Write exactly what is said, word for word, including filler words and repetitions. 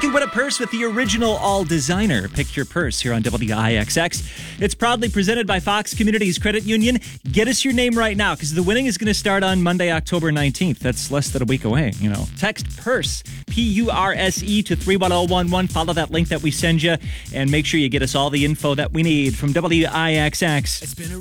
You win a purse with the original All Designer. Pick your purse here on W I X X. It's proudly presented by Fox Communities Credit Union. Get us your name right now because the winning is going to start on Monday, October nineteenth. That's less than a week away. You know, text PURSE, P U R S E, to three one zero one one. Follow that link that we send you and make sure you get us all the info that we need from W I X X. It's been a